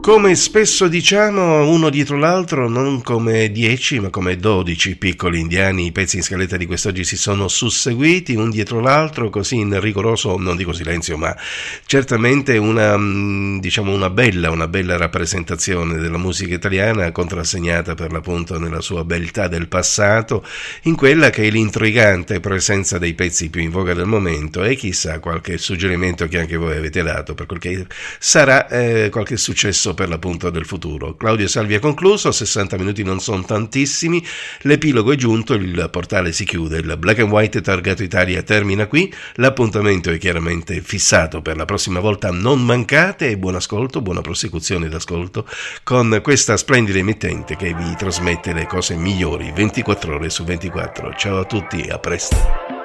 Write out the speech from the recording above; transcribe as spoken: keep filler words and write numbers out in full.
Come spesso diciamo, uno dietro l'altro, non come dieci ma come dodici piccoli indiani, i pezzi in scaletta di quest'oggi si sono susseguiti un dietro l'altro, così in rigoroso, non dico silenzio, ma certamente una, diciamo, una bella, una bella rappresentazione della musica italiana, contrassegnata per l'appunto nella sua beltà del passato, in quella che è l'intrigante presenza dei pezzi più in voga del momento, e chissà qualche suggerimento che anche voi avete dato per quel che sarà eh, qualche successo per l'appunto del futuro. Claudio Salvi ha concluso, sessanta minuti non sono tantissimi, l'epilogo è giunto, il portale si chiude, il Black and White Targato Italia termina qui, l'appuntamento è chiaramente fissato per la prossima volta, non mancate, e buon ascolto, buona prosecuzione d'ascolto con questa splendida emittente che vi trasmette le cose migliori ventiquattro ore su ventiquattro. Ciao a tutti, a presto.